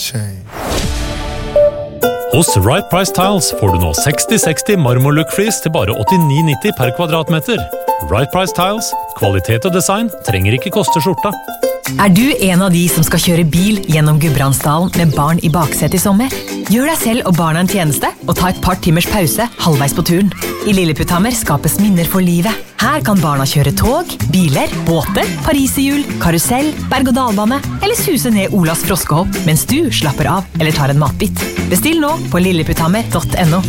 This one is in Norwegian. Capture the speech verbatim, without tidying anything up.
change. Hos Right Price Tiles får du nå seksti seksti marmorlook-flis til bare åttini nitti per kvadratmeter. Right Price Tiles, kvalitet og design trenger ikke koste skjorta. Er du en av de som skal kjøre bil gjennom Gudbrandsdalen med barn i baksetet i sommer? Gjør deg selv og barna en tjeneste og ta et par timers pause halvveis på turen. I Lilleputthammer skapes minner for livet. Her kan barna kjøre tog, biler, båter, pariserhjul, karusell, berg-og-dalbane eller suse ned Olas froskehopp mens du slapper av eller tar en matbit. Bestill nå på lilleputthammer punktum no.